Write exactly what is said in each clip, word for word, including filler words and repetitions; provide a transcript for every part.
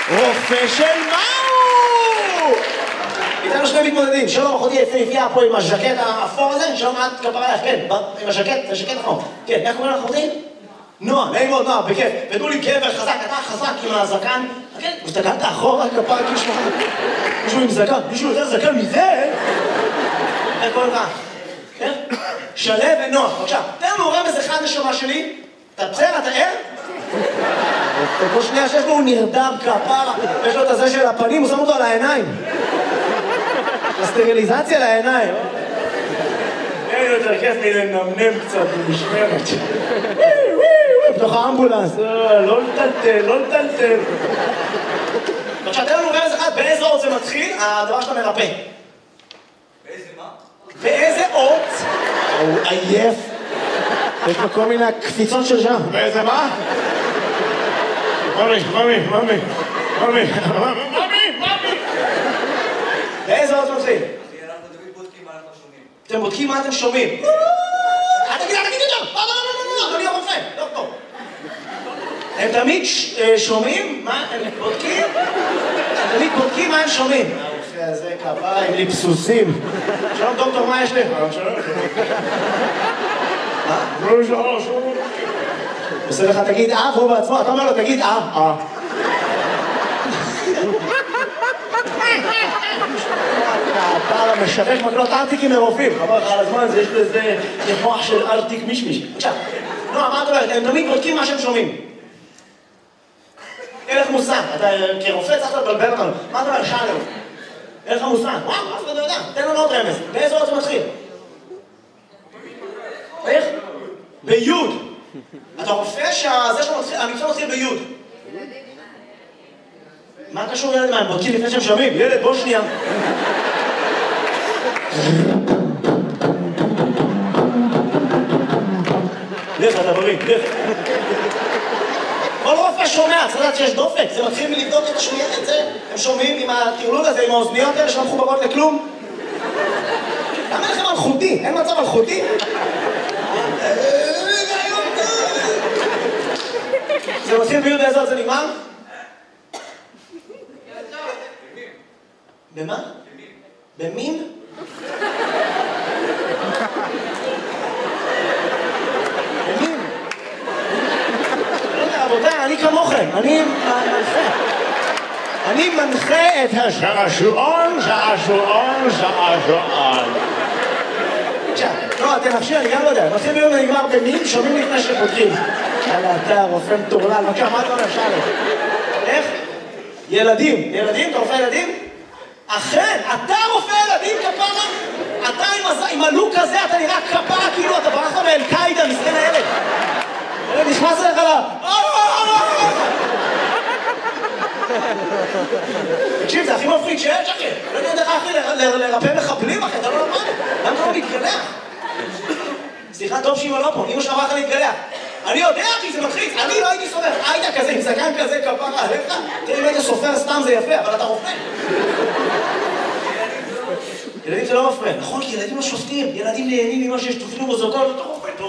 רופא של מהו? איתנו שני מתמודדים, שלום אחותי יפהפייה פה עם הז'קט האפור הזה, שלום את כפרה לך, כן, עם הז'קט, זה ז'קט אפור. כן, איך קוראים לך אחותי? נועה, נעים מאוד נועה, בכיף. ודעו לי גבר חזק, אתה חזק עם הזקן. כן, הסתכלת אחורה כפרה כאילו שמחה. מישהו עם זקן, מישהו יותר זקן מזה? איך קוראים לך? כן? שלו ונועה, בבקשה. תן לנו רמז אחד נשמה שלי. אתה בסדר, אתה ער? כל שנייה שיש לו הוא נרדם כפרה, יש לו את הזה של הפנים, הוא שם אותו על העיניים. הסטריליזציה לעיניים. אין יותר כיף מלנמנם קצת במשמרת. בתוך האמבולנס, לא לטלטל, לא לטלטל. בבקשה, תן לנו רמז אחד, באיזה אות זה מתחיל, הדבר שאתה מרפא. באיזה מה? באיזה אות? הוא עייף. יש לו כל מיני קפיצות של שם. באיזה מה? ממי, ממי, ממי, ממי, ממי, ממי. באיזה אות מתחיל? אנחנו תמיד בודקים מה אנחנו שומעים. אתם בודקים מה אתם שומעים. אל תגיד, אל תגיד יותר! לא, לא, לא, לא, אדוני הרופא, דוקטור. הם תמיד שומעים מה הם בודקים? הם תמיד בודקים מה הם שומעים. הרופא הזה כפרה עם ליפסוסים. שלום דוקטור, מה יש לי? שלום? עושה לך, תגיד אה, והוא בעצמו, אתה אומר לו, תגיד אה, אה. אתה משווק מקלות ארטיקים מרופאים. חבר לך על הזמן, יש לזה כמוח של ארטיק מישמיש. בבקשה. נועה, מה את אומרת? הם תמיד בודקים מה שהם שומעים. אין לך מושג. אתה כרופא צריך לבלבל אותנו. מה אתה אומר? שאלו. אין לך מושג. וואו, אף אחד לא יודע. תן לנו עוד רמז. באיזה אות זה מתחיל? איך? ביוד. אתה רופא שהמקצוע מתחיל ביוד. מה קשור ילד? מה, הם בודקים לפני שהם שומעים? ילד, בוא שנייה. לך, אתה בריא, לך. כל רופא שומע, צריך לדעת שיש דופק. זה מתחיל מלבדוק את השמיעה את זה. הם שומעים עם הטירלול הזה, עם האוזניות האלה שלא מחוברות לכלום. למה לכם אלחוטי? אין מצב אלחוטי? זה מתחיל ביוד באיזה עוד זה נגמר? במה? במין? במין? לא יודע, רבותיי, אני כמוכם, אני מנחה. אני מנחה את שעשועון, שעשועון, שעשועון. עכשיו, לא, תנחשי, אני גם לא יודע. מתחיל ביום ונגמר במין, שומעים לפני שפותחים. יאללה, אתה רופא מטורלל, בבקשה, מה אתה אומר, שאלה? איך? ילדים. ילדים? אתה רופא ילדים? אכן, אתה רופא ילדים, כפרה? אתה עם הלוק הזה, אתה נראה כפרה, כאילו אתה ברח מאל-קאידה, מסכן הילד. ילד נכנס אליך לה... תקשיב, זה הכי מפחיד שיש, אחי. לא יודע איך, אחי, לרפא מחבלים, אחי, אתה לא למד. למה אתה לא מתגלח? סליחה, טוב שאמא לא פה, אמא שאמרה לך להתגלח. אני יודע, אחי, זה מלחיץ. אני לא הייתי סופר. היית כזה, עם זקן כזה, כפרה עליך. תראי, אם היית סופר סתם זה יפה, אבל אתה רופא. ילדים זה לא מפריע. נכון, כי ילדים לא שופטים. ילדים נהנים ממה שיש תופעים בזוגות, אתה רופא טוב.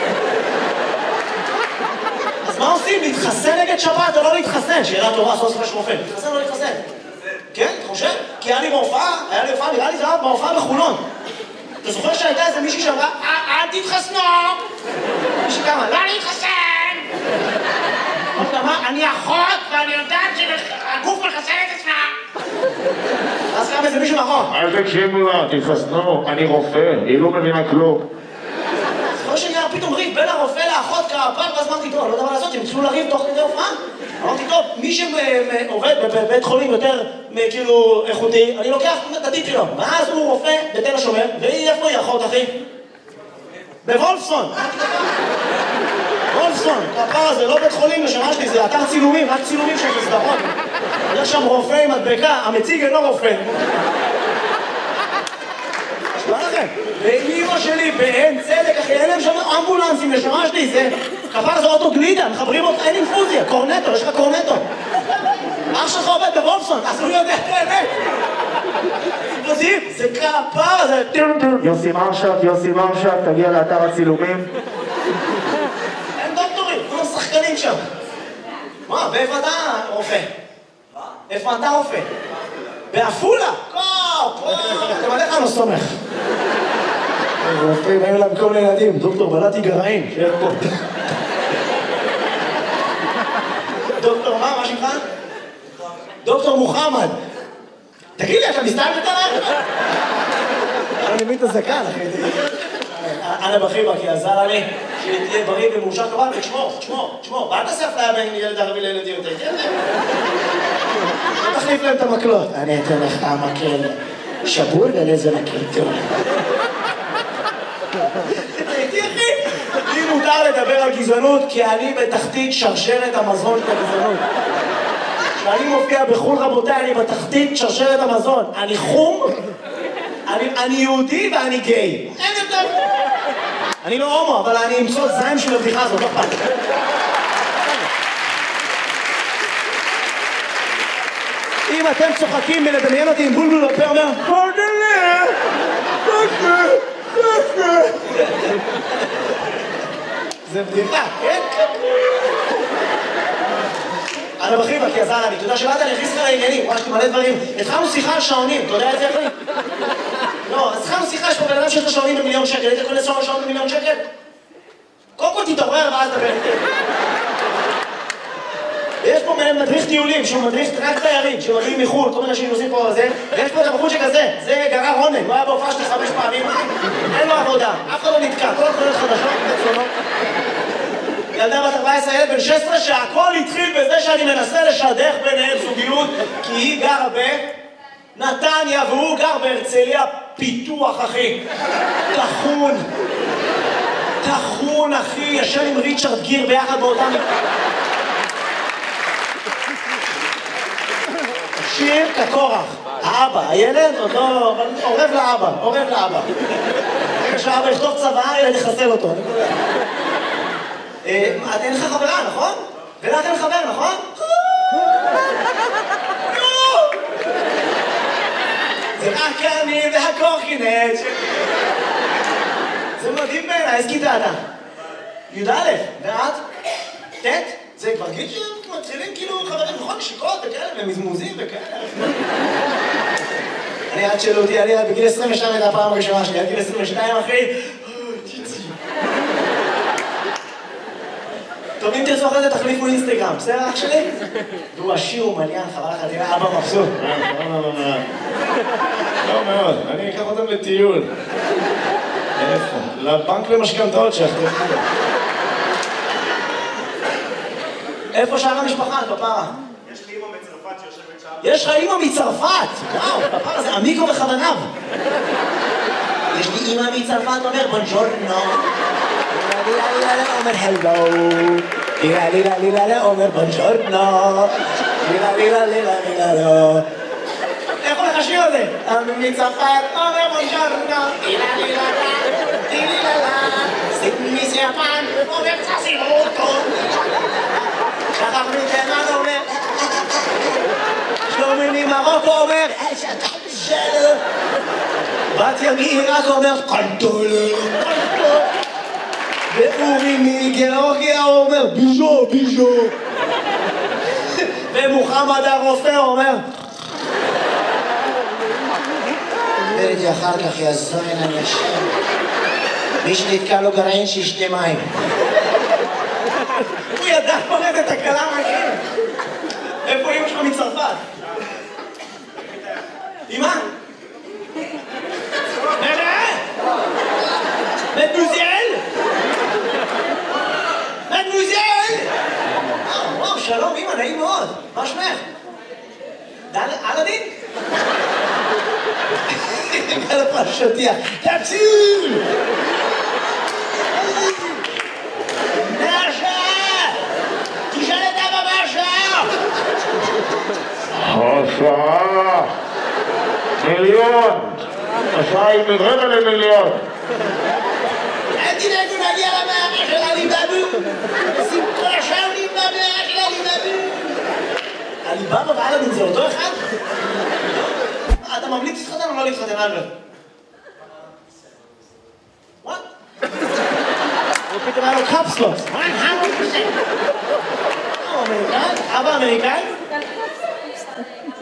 אז מה עושים? להתחסן נגד שבת או לא להתחסן? שאלה טובה, סוף סוף יש רופא. להתחסן או לא להתחסן? כן, אתה חושב? כי היה לי בהופעה, היה לי הופעה, נראה לי זה היה בהופעה בחולון. אתה זוכר שהייתה איזה מישהי שאמרה, אל תתחסנו! מישהי כמה, לא להתחסן! אני אחות ואני יודעת שהגוף מחסן את עצמה! אז קם איזה מישהו נכון. אל תקשיבו לה, תתחסנו, אני רופא, היא לא מבינה כלום. זוכר שנראה פתאום ריב בין הרופא לאחות כפר, ואז אמרתי, טוב, לא יודע מה לעשות, הם התחילו לריב תוך כדי הופעה. אמרתי, טוב, מי שעובד בבית חולים יותר כאילו איכותי, אני לוקח את הטיפ שלו. ואז הוא רופא בתל השומר, והיא איפה היא אחות, אחי? בוולפסון. וולפסון, הפער הזה, לא בית חולים לשמה שלי, זה אתר צילומים, רק צילומים של סדרות. יש שם רופא עם מדבקה, המציג אינו רופא. מה לכם? ואימא שלי באין צדק, אחי, אין להם שם אמבולנסים לשמה שלי, זה... כפר זה אוטו גלידה, מחברים אותך, אין אינפוזיה, קורנטו, יש לך קורנטו. אח שלך עובד בוולפסון, אז הוא יודע את האמת. זה כפר, זה... יוסי מרשת, יוסי מרשת, תגיע לאתר הצילומים. אין דוקטורים, כולם שחקנים שם. מה, באיפה אתה רופא? מה? איפה אתה רופא? בעפולה! וואו, וואו, אתה מלך אני לא סומך. רופאים, היו להם כל מיני ילדים, דוקטור בלעתי גרעין, שיהיה פה. דוקטור מה, מה שלך? דוקטור מוחמד. תגיד לי, אתה מסתלבט עליי? אני מבין את הזקן, אחי. אנא בחיבק, כי עזר לי שתהיה בריא ומאושר כמובן, ותשמור, תשמור, תשמור. ואל תעשה אפליה בין ילד ערבי לילד יהודי, תן להם. לא תחליף להם את המקלות. אני אתן לך המקל שבור ולזה מקל טוב. תראי, אחי, לי מותר לדבר על גזענות, כי אני בתחתית שרשרת המזון של הגזענות. כשאני מופיע בחו"ל, רבותיי, אני בתחתית שרשרת המזון. אני חום, אני, אני יהודי ואני גיי. אין יותר. אני לא הומו, אבל אני אמצוא זין של הבדיחה הזאת, לא פעם. אם אתם צוחקים מלדמיין אותי עם בולבול בפה, אומר, פרדלה, פרדלה, פרדלה. זה בדיחה, כן? אנא בחיבק, כי עזר לי, אתה יודע שבאת, אני אכניס לך לעניינים, ממש מלא דברים. התחלנו שיחה על שעונים, אתה יודע את זה, אחי? לא, אז התחלנו שיחה, יש פה בן אדם שיש לו שעונים במיליון שקל, היית קונה שעון במיליון שקל? קודם כל תתעורר ואז דבר. יש פה מדריך טיולים, שהוא מדריך רק תיירים, שמגיעים מחו"ל, כל מיני אנשים נוסעים פה וזה, ויש פה את הבחור שכזה, זה גרר רונן, הוא היה בהופעה שלי חמש פעמים, אין לו עבודה, אף אחד לא נתקע, כל התחונות חדשות, תצלונות. ילדה בת ארבע עשרה, ילד בן שש עשרה, שהכל התחיל בזה שאני מנסה לשדך ביניהם זוגיות, כי היא גרה בנתניה והוא גר בהרצליה פיתוח, אחי. תחון. תחון, אחי, ישן עם ריצ'רד גיר ביחד באותם... שיר כקורח. האבא, הילד עוד לא... אבל עורב לאבא, עורב לאבא. רגע שהאבא יכתוב צבא, ילד יחסל אותו. את אין לך חברה, נכון? ולך אין חבר, נכון? זה רק אני והקורקינט. זה מדהים בעיניי, איזה כיתה אתה? י"א, ואת? ט'? זה כבר גיל שמתחילים כאילו חברים, נכון? שיקות וכאלה, ומזמוזים וכאלה. אני עד שאלו אותי, אני בגיל עשרים ושתיים הייתה הפעם הראשונה שלי, עד גיל עשרים ושתיים, אחי. טוב, אם תרצו אחרי זה תחליפו אינסטגרם, בסדר אח שלי? והוא עשיר, הוא מליין, חבל לך, תראה, אבא מבסוט. לא מאוד, אני אקח אותם לטיול. איפה? לבנק למשכנתאות שאחרי. איפה שאר המשפחה, כפרה? יש לי אמא מצרפת שיושבת שם. יש לך אמא מצרפת! וואו, כפרה, זה עמיקו בכווניו. יש לי אמא מצרפת, אומר בונג'ורנו. אומר הלו. לילה לילה לילה אומר בונג'ורנו. לילה לילה לילה לילה. איך הולך השיר הזה? אמא מצרפת, אומר בונג'ורנו. לילה לילה לילה לילה. סיפמי סיאפן, אומר צסימוטו. שחר מתימן אומר, שלומי ממרוקו אומר, בת ימי רק אומר, קנטולה, ואורי מגיאורגיה אומר, ביז'ו, ביז'ו, ומוחמד הרופא אומר, וראיתי אחר כך יזוין אני אשם, מי שנתקע לו גרעין שישתה מים. הוא ידע פורט את הקלה מהכיר. איפה אמא שלך מצרפת? אמא? נראה? מדמוזיאל? מדמוזיאל? וואו, שלום אמא, נעים מאוד. מה שמך? אלאדין? על הפרשתייה. תציל! השעה מיליון, השעה היא מרבע למיליון. אל תדאגו נגיע למאה של עליבאבו, נשים כל השעונים במאה של עליבאבו. עליבאבו ואלאדין זה אותו אחד? אתה ממליץ להתחתן או לא להתחתן, אלברט? וואט? הוא פתאום היה לו קפסלוס. אבא אמריקאי? אבא אמריקאי?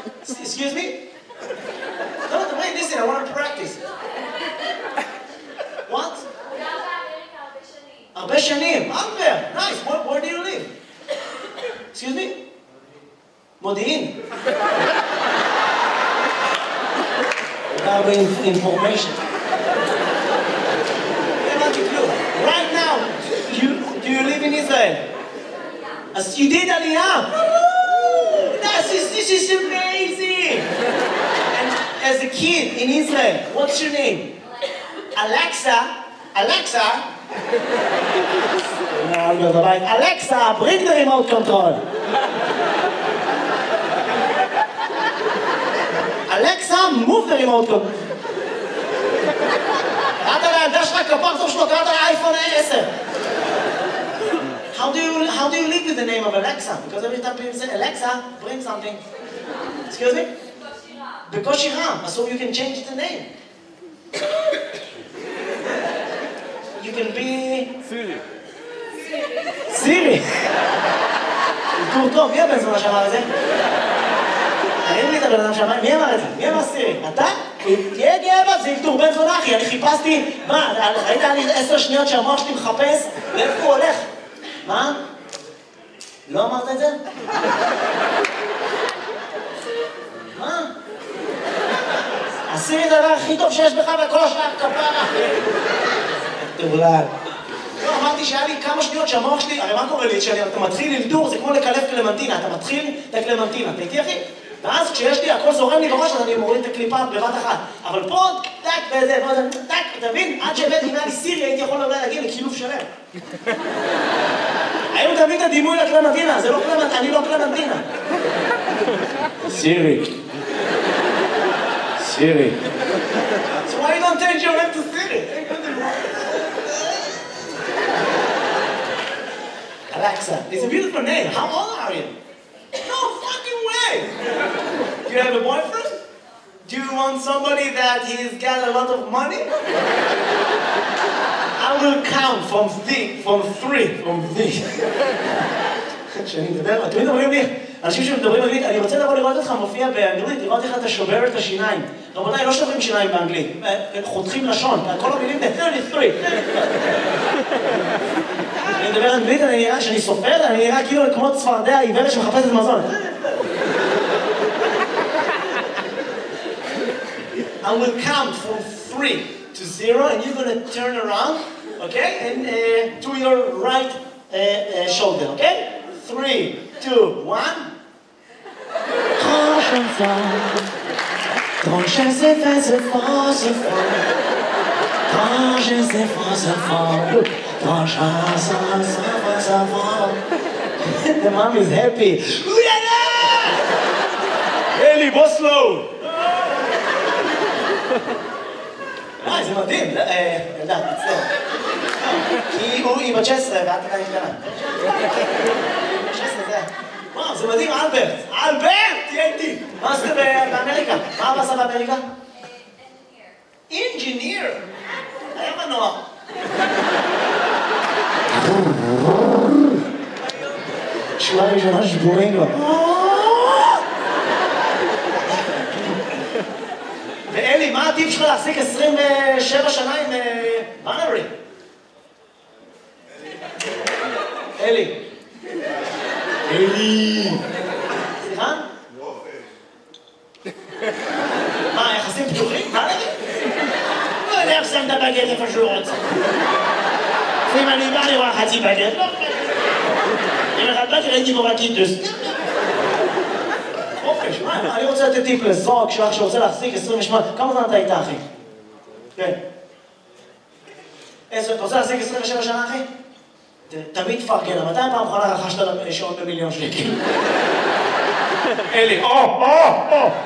Excuse me? לא, דברי, listen, I want to practice. What? הרבה שנים. Albert, nice. Where, where do you live? Excuse me? מודיעין. הרבה information. Right now, you, do you live in Israel? As you did Aliyah. This is, this is amazing. And as a kid in Israel, what's your name? Alexa. Alexa. Alexa, bring the remote control. Alexa, move the remote control. קראת לילדה שלך כפר טוב שלו, קראת לאייפון עשר. How do you how do you live with the name of Alexa? Because every time people say Alexa, bring something. Excuse me? בקושי רם. So you can change the name. You can be סירי. סירי. טור טוב, מי הבן זונה שאמר את זה? אין לי את הבן אדם שאמר, מי אמר את זה? מי אמר סירי? אתה? תהיה גאה בה, זה ילתור בן זונה אחי, אני חיפשתי, מה, ראית לי עשר שניות שהמוח שלי מחפש? לאיפה הוא הולך? מה? לא אמרת את זה? מה? הסירי זה הדבר הכי טוב שיש בך בכל השלב כפרה. תאולד. לא, אמרתי שהיה לי כמה שניות שהמוח שלי, הרי מה קורה לי? כשאתה מתחיל ללדור, זה כמו לקלף קלמנטינה, אתה מתחיל את הקלמנטינה, אתה איתי אחי? ואז כשיש לי, הכל זורם לי בראש, אז אני מוריד את הקליפה בבת אחת. אבל פה, טק, וזה, וזה, טק, אתה מבין? עד שהבאתי לי סירי, הייתי יכול אולי להגיע לקילוף שלם. היום תמיד את הדימוי לקלמנטינה, זה לא קלמנטינה, אני לא קלמנטינה. סירי. סירי. So why you don't change your name to Siri? Alexa, it's a beautiful name. How old are you? No fucking way! Do you have a boyfriend? Do you want somebody that he's got a lot of money? I will count from three, from three, from three. כשאני מדבר, תמיד אומרים לי, אנשים שמדברים אנגלית, אני רוצה לבוא לראות אותך מופיע באנגלית, לראות איך אתה שובר את השיניים. רבותיי, לא שוברים שיניים באנגלית, חותכים לשון, כל המילים זה שלושים ושלוש. אני מדבר אנגלית, אני נראה, שאני סופר, אני נראה כאילו כמו צפרדע עיוורת שמחפשת מזון. I will count from three to zero, and you're gonna turn around, okay? And uh, to your right uh, uh, shoulder, okay? Three, two, one. Grand chanson, grand chanson, c'est fort, c'est fort. Grand chanson, c'est fort. Grand chanson, c'est fort. The mom is happy. אלי, בוסלו! אה, זה מדהים. ילדה, תצטער. כי היא בת תשע עשרה ואת עדיין קטנה. תשע עשרה זה... וואו, זה מדהים, אלברט. אלברט! תהיה איתי. מה עשית באמריקה? מה אבא עשה באמריקה? אינג'יניר. היה מנוע. שורה ראשונה שבורים לו. ואלי, מה הטיפ שלך להחזיק עשרים ושבע שנה עם בנרי? אלי. אלי. סליחה? מה, יחסים פתוחים? בנרי? לא יודע איך שם את הבגט איפה שהוא רוצה. אם אני בא לראה חצי בגט, לא חצי. אם אחד בא תראיתי בו רקיטוס. חופש, מה? אני רוצה לתת טיפ לזוג שלך שרוצה להחזיק עשרים ושמונה. כמה זמן אתה איתה, אחי? כן. אתה רוצה להחזיק עשרים ושבע שנה, אחי? תמיד תפרגן, מתי פעם אחרונה רכשת שעון במיליון שקל? אלי, או, או, או!